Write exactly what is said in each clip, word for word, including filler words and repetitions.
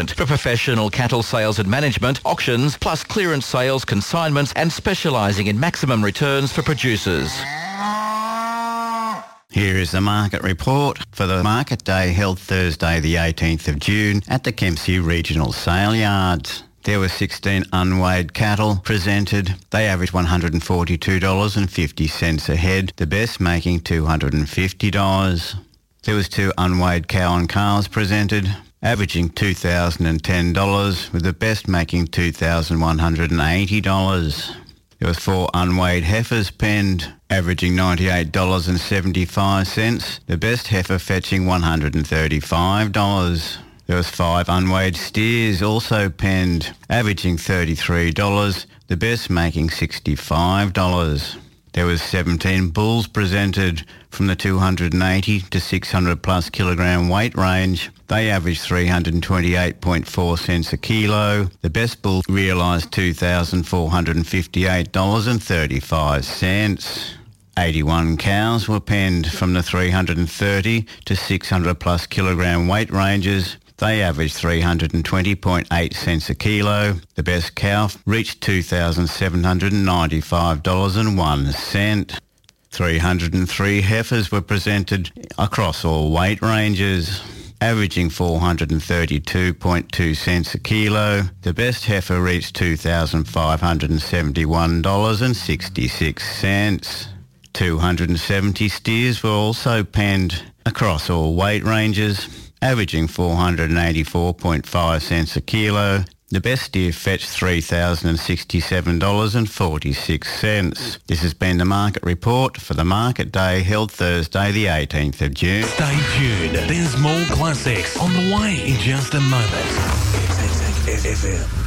For professional cattle sales and management, auctions, plus clearance sales, consignments and specialising in maximum returns for producers. Here is the market report for the market day held Thursday the eighteenth of June at the Kempsey Regional Sale Yards. There were sixteen unweighed cattle presented. They averaged one hundred forty-two dollars fifty a head, the best making two hundred fifty dollars. There was two unweighed cow and calves presented, averaging two thousand ten dollars, with the best making two thousand one hundred eighty dollars. There was four unweighed heifers penned, averaging ninety-eight dollars seventy-five, the best heifer fetching one hundred thirty-five dollars. There was five unweighed steers also penned, averaging thirty-three dollars, the best making sixty-five dollars. There was seventeen bulls presented from the two hundred eighty to six hundred plus kilogram weight range. They averaged three hundred twenty-eight point four cents a kilo. The best bull realised two thousand four hundred fifty-eight dollars thirty-five. eighty-one cows were penned from the three hundred thirty to six hundred plus kilogram weight ranges. They averaged three hundred twenty point eight cents a kilo. The best cow reached two thousand seven hundred ninety-five dollars and one cent. three hundred three heifers were presented across all weight ranges, averaging four hundred thirty-two point two cents a kilo. The best heifer reached two thousand five hundred seventy-one dollars and sixty-six cents. two hundred seventy steers were also penned across all weight ranges, averaging four hundred eighty-four point five cents a kilo. The best steer fetched three thousand sixty-seven dollars and forty-six cents. This has been the market report for the market day held Thursday the eighteenth of June. Stay tuned. There's more classics on the way in just a moment. F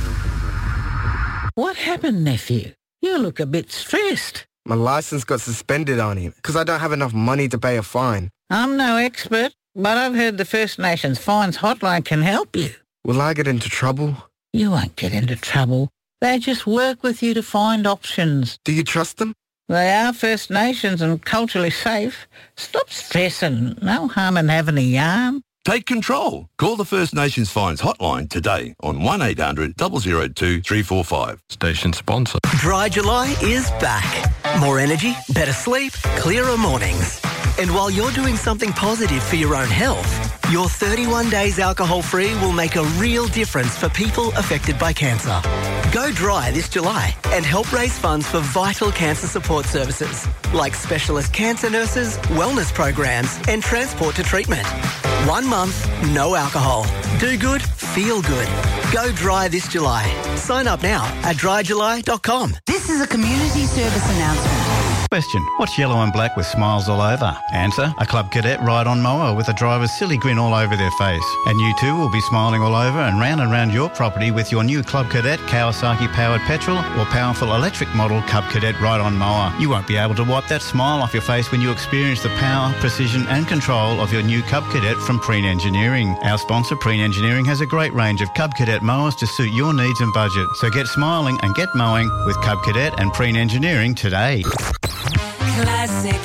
M. What happened, nephew? You look a bit stressed. My license got suspended on him because I don't have enough money to pay a fine. I'm no expert, but I've heard the First Nations Fines Hotline can help you. Will I get into trouble? You won't get into trouble. They just work with you to find options. Do you trust them? They are First Nations and culturally safe. Stop stressing. No harm in having a yarn. Take control. Call the First Nations Fines Hotline today on one eight hundred double oh two three four five. Station sponsor. Dry July is back. More energy, better sleep, clearer mornings. And while you're doing something positive for your own health, your thirty-one days alcohol-free will make a real difference for people affected by cancer. Go dry this July and help raise funds for vital cancer support services like specialist cancer nurses, wellness programs and transport to treatment. One month, no alcohol. Do good, feel good. Go dry this July. Sign up now at dry july dot com. This is a community service announcement. Question: what's yellow and black with smiles all over? Answer: a Club Cadet ride-on mower with a driver's silly grin all over their face. And you too will be smiling all over and round and round your property with your new Club Cadet Kawasaki-powered petrol or powerful electric model Club Cadet ride-on mower. You won't be able to wipe that smile off your face when you experience the power, precision and control of your new Cub Cadet from Preen Engineering. Our sponsor, Preen Engineering, has a great range of Cub Cadet mowers to suit your needs and budget. So get smiling and get mowing with Cub Cadet and Preen Engineering today. Classic